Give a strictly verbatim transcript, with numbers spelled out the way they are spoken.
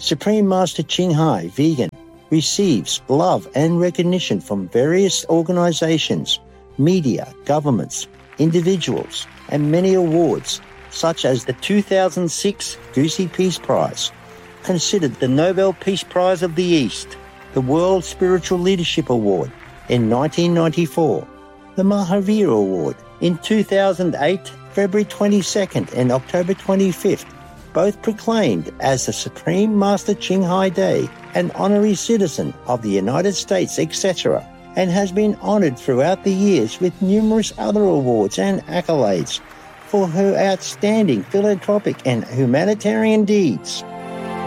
Supreme Master Ching Hai Vegan receives love and recognition from various organizations, media, governments, individuals, and many awards, such as the two thousand six Goosey Peace Prize, considered the Nobel Peace Prize of the East, the World Spiritual Leadership Award in nineteen ninety-four, the Mahavir Award in two thousand eight, February twenty-second and October twenty-fifth, both proclaimed as the Supreme Master Ching Hai Day, an honorary citizen of the United States, et cetera, and has been honored throughout the years with numerous other awards and accolades for her outstanding philanthropic and humanitarian deeds.